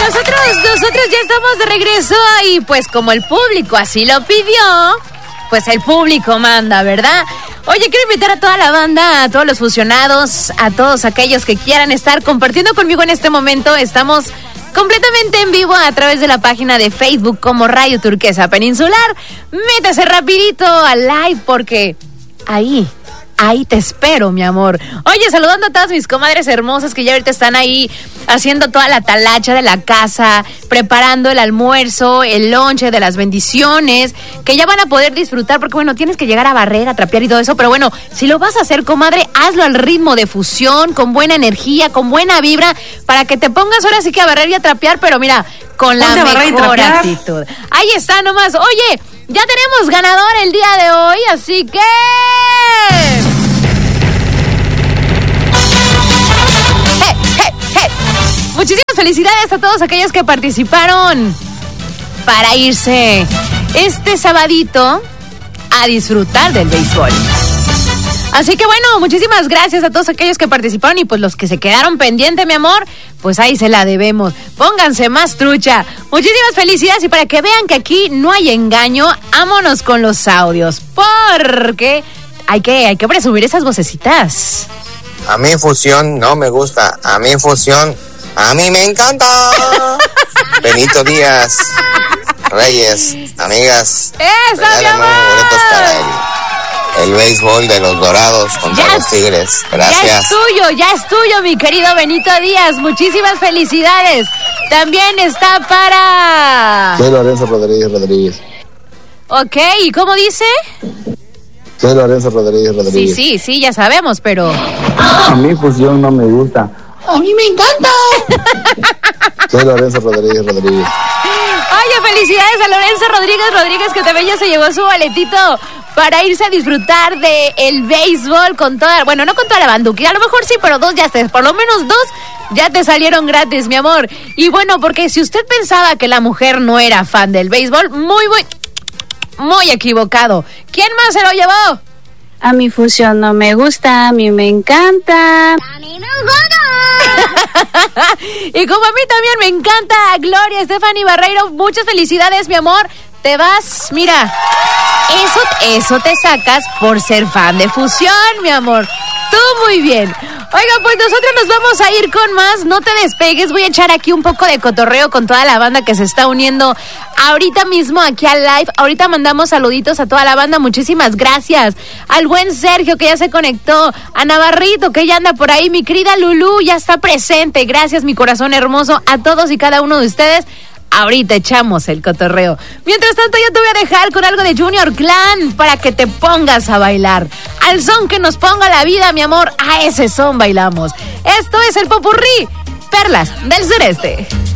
nosotros ya estamos de regreso y pues como el público así lo pidió, pues el público manda, ¿verdad? Oye, quiero invitar a toda la banda, a todos los fusionados, a todos aquellos que quieran estar compartiendo conmigo en este momento. Estamos completamente en vivo a través de la página de Facebook como Radio Turquesa Peninsular. Métase rapidito al live porque ahí te espero, mi amor. Oye, saludando a todas mis comadres hermosas que ya ahorita están ahí haciendo toda la talacha de la casa, preparando el almuerzo, el lonche de las bendiciones, que ya van a poder disfrutar, porque bueno, tienes que llegar a barrer, a trapear y todo eso, pero bueno, si lo vas a hacer, comadre, hazlo al ritmo de fusión, con buena energía, con buena vibra, para que te pongas ahora sí que a barrer y a trapear, pero mira, con la mejor actitud. Ahí está nomás. Oye, ya tenemos ganador el día de hoy, así que... Muchísimas felicidades a todos aquellos que participaron para irse este sabadito a disfrutar del béisbol. Así que bueno, muchísimas gracias a todos aquellos que participaron y pues los que se quedaron pendientes, mi amor, pues ahí se la debemos. Pónganse más trucha. Muchísimas felicidades y para que vean que aquí no hay engaño, vámonos con los audios, porque hay que presumir esas vocecitas. A mí fusión no me gusta, a mí fusión, a mí me encanta. Benito Díaz, Reyes, amigas. ¡Eso, mi amor! Boletos para el béisbol de los Dorados contra los Tigres. Gracias. Ya es tuyo, mi querido Benito Díaz. Muchísimas felicidades. También está para... Soy Lorenzo Rodríguez. Ok, ¿y cómo dice? Soy Lorenzo Rodríguez. Sí, ya sabemos, pero... A mí fusión no me gusta. ¡A mí me encanta! Soy Lorenzo Rodríguez. Oye, felicidades a Lorenzo Rodríguez, que también ya se llevó su boletito para irse a disfrutar de el béisbol con toda... Bueno, no con toda la banduquilla, a lo mejor sí, pero por lo menos dos ya te salieron gratis, mi amor. Y bueno, porque si usted pensaba que la mujer no era fan del béisbol, muy equivocado. ¿Quién más se lo llevó? A mi fusión no me gusta, a mí me encanta. ¡A mí me encanta! Y como a mí también me encanta, Gloria Stephanie Barreiro, muchas felicidades, mi amor. Te vas, mira, eso te sacas por ser fan de fusión, mi amor. Tú muy bien. Oiga, pues nosotros nos vamos a ir con más. No te despegues, voy a echar aquí un poco de cotorreo con toda la banda que se está uniendo ahorita mismo aquí al live. Ahorita mandamos saluditos a toda la banda, muchísimas gracias. Al buen Sergio que ya se conectó, a Navarrito que ya anda por ahí, mi querida Lulú ya está presente. Gracias, mi corazón hermoso, a todos y cada uno de ustedes. Ahorita echamos el cotorreo. Mientras tanto, yo te voy a dejar con algo de Junior Clan para que te pongas a bailar. Al son que nos ponga la vida, mi amor, a ese son bailamos. Esto es el Popurrí, Perlas del Sureste.